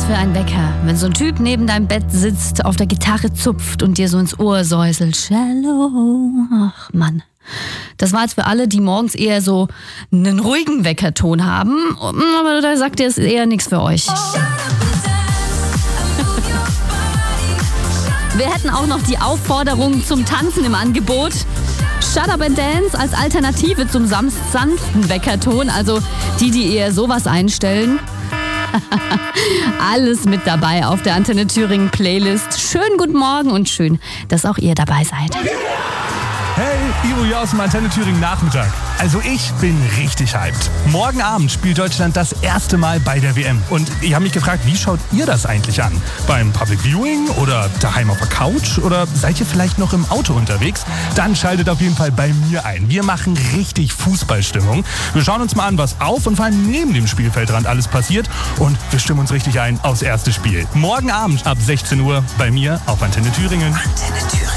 für ein Wecker, wenn so ein Typ neben deinem Bett sitzt, auf der Gitarre zupft und dir so ins Ohr säuselt. Shallow. Ach Mann. Das war jetzt für alle, die morgens eher so einen ruhigen Weckerton haben. Aber da sagt ihr, es ist eher nichts für euch. Wir hätten auch noch die Aufforderung zum Tanzen im Angebot. Shut Up and Dance als Alternative zum sanften Weckerton. Also die eher sowas einstellen. Alles mit dabei auf der Antenne Thüringen Playlist. Schönen guten Morgen und schön, dass auch ihr dabei seid. Hey, Ivo hier aus dem Antenne Thüringen Nachmittag. Also ich bin richtig hyped. Morgen Abend spielt Deutschland das erste Mal bei der WM. Und ich habe mich gefragt, wie schaut ihr das eigentlich an? Beim Public Viewing oder daheim auf der Couch? Oder seid ihr vielleicht noch im Auto unterwegs? Dann schaltet auf jeden Fall bei mir ein. Wir machen richtig Fußballstimmung. Wir schauen uns mal an, was auf und vor allem neben dem Spielfeldrand alles passiert. Und wir stimmen uns richtig ein aufs erste Spiel. Morgen Abend ab 16 Uhr bei mir auf Antenne Thüringen. Antenne Thüringen.